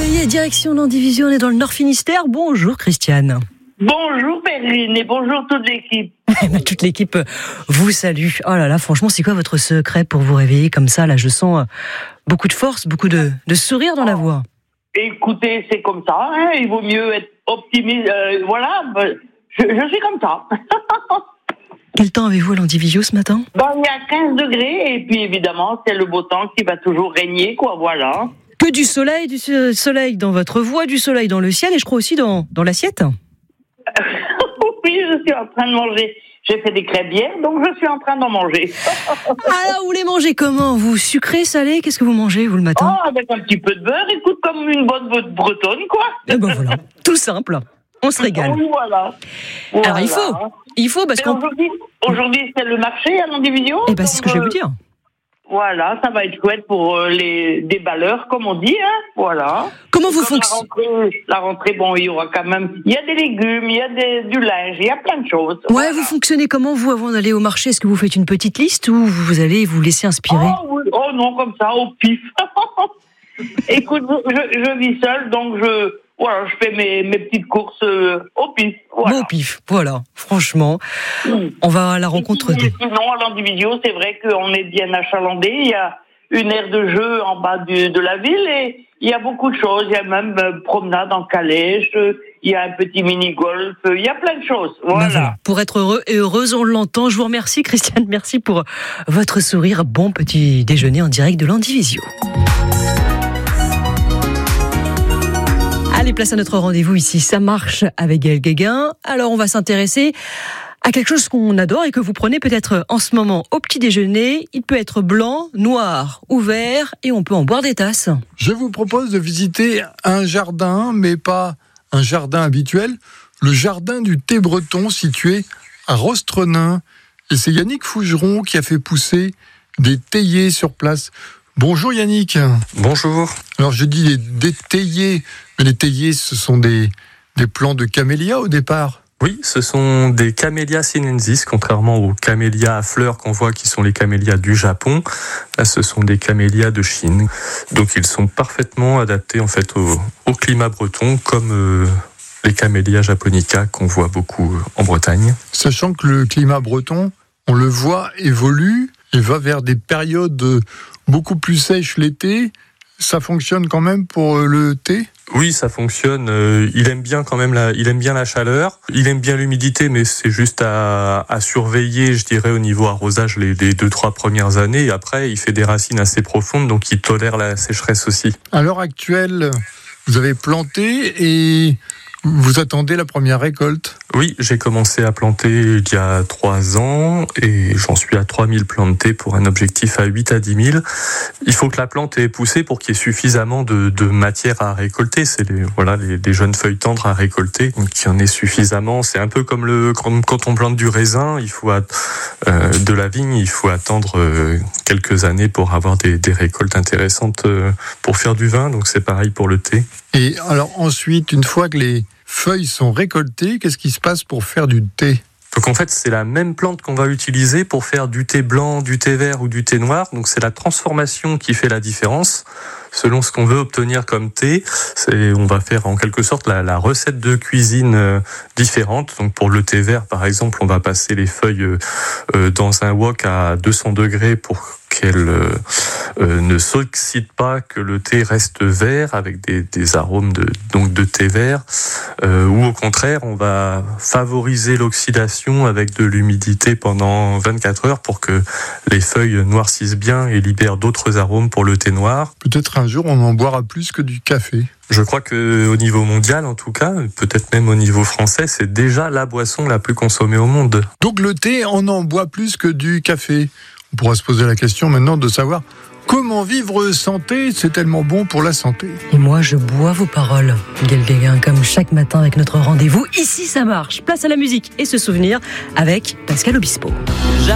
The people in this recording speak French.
y est, direction l'Andivision, on est dans le Nord Finistère. Bonjour Christiane. Bonjour Perrine et bonjour toute l'équipe. Toute l'équipe vous salue. Oh là là, franchement, c'est quoi votre secret pour vous réveiller comme ça? Là, je sens beaucoup de force, beaucoup de sourire dans la voix. Écoutez, c'est comme ça, hein, il vaut mieux être optimiste. Voilà, je suis comme ça. Quel temps avez-vous à l'Andivisio ce matin? Il y a 15 degrés et puis évidemment, c'est le beau temps qui va toujours régner, quoi, voilà. Que du soleil dans votre voix, du soleil dans le ciel et je crois aussi dans l'assiette. Oui, je suis en train de manger. J'ai fait des crêpes hier, donc je suis en train d'en manger. Alors, vous les mangez comment? Vous sucré, salé? Qu'est-ce que vous mangez, vous, le matin? Avec un petit peu de beurre, écoute, comme une bonne bretonne, quoi. Et ben voilà, tout simple. On se régale. Oui, voilà. Alors, il faut, parce qu'aujourd'hui, c'est le marché à l'Andivision. Eh ben, c'est ce que je vais vous dire. Voilà, ça va être chouette pour les déballeurs, comme on dit, hein, voilà. Comment vous fonctionnez? La rentrée, bon, il y aura quand même, il y a des légumes, il y a du linge, il y a plein de choses. Ouais, voilà. Vous fonctionnez comment, vous, avant d'aller au marché? Est-ce que vous faites une petite liste ou vous allez vous laisser inspirer? Oh non, comme ça, au pif. Écoute, je vis seule, donc je fais mes petites courses au pif. Voilà. Bon, au pif, voilà. Franchement, on va à la rencontre de... Sinon, à l'Andivisio, c'est vrai qu'on est bien achalandé. Il y a une aire de jeu en bas de la ville et il y a beaucoup de choses. Il y a même promenade en calèche, il y a un petit mini-golf, il y a plein de choses. Voilà. Pour être heureux et heureuse, on l'entend. Je vous remercie, Christiane. Merci pour votre sourire. Bon petit déjeuner en direct de l'Andivisio. Allez, place à notre rendez-vous ici. Ça marche avec Gaël Guéguin. Alors, on va s'intéresser à quelque chose qu'on adore et que vous prenez peut-être en ce moment au petit déjeuner. Il peut être blanc, noir ou vert et on peut en boire des tasses. Je vous propose de visiter un jardin, mais pas un jardin habituel, le jardin du thé breton situé à Rostrenain. Et c'est Yannick Fougeron qui a fait pousser des théiers sur place. Bonjour Yannick. Bonjour. Alors je dis des théiers, mais les théiers ce sont des plants de camélia au départ. Oui, ce sont des Camellia sinensis, contrairement aux camélias à fleurs qu'on voit qui sont les camélias du Japon. Là, ce sont des camélias de Chine. Donc ils sont parfaitement adaptés en fait au climat breton, comme les camélias japonica qu'on voit beaucoup en Bretagne. Sachant que le climat breton, on le voit, évolue et va vers des périodes beaucoup plus sèches l'été. Ça fonctionne quand même pour le thé ? Oui, ça fonctionne. Il aime bien quand même la chaleur. Il aime bien l'humidité, mais c'est juste à surveiller, je dirais, au niveau arrosage les 2-3 premières années. Et après, il fait des racines assez profondes, donc il tolère la sécheresse aussi. À l'heure actuelle, vous avez planté et vous attendez la première récolte ? Oui, j'ai commencé à planter il y a 3 ans et j'en suis à 3000 plants de thé pour un objectif à 8 à 10 000. Il faut que la plante ait poussé pour qu'il y ait suffisamment de matière à récolter. C'est les jeunes feuilles tendres à récolter. Donc il y en ait suffisamment. C'est un peu comme quand on plante du raisin, il faut de la vigne, il faut attendre quelques années pour avoir des récoltes intéressantes pour faire du vin. Donc c'est pareil pour le thé. Et alors ensuite, une fois que les feuilles sont récoltées, qu'est-ce qui se passe pour faire du thé ? Donc en fait, c'est la même plante qu'on va utiliser pour faire du thé blanc, du thé vert ou du thé noir. Donc c'est la transformation qui fait la différence. Selon ce qu'on veut obtenir comme thé, on va faire en quelque sorte la recette de cuisine différente. Donc pour le thé vert, par exemple, on va passer les feuilles dans un wok à 200 degrés pour qu'elle ne s'oxyde pas, que le thé reste vert avec des arômes de thé vert, ou au contraire on va favoriser l'oxydation avec de l'humidité pendant 24 heures pour que les feuilles noircissent bien et libèrent d'autres arômes pour le thé noir. Peut-être un jour on en boira plus que du café. Je crois qu'au niveau mondial, en tout cas, peut-être même au niveau français, c'est déjà la boisson la plus consommée au monde. Donc le thé, on en boit plus que du café. On pourra se poser la question maintenant de savoir comment vivre santé, c'est tellement bon pour la santé. Et moi, je bois vos paroles, Gaël Guéguin, comme chaque matin avec notre rendez-vous. Ici, ça marche. Place à la musique et se souvenir avec Pascal Obispo.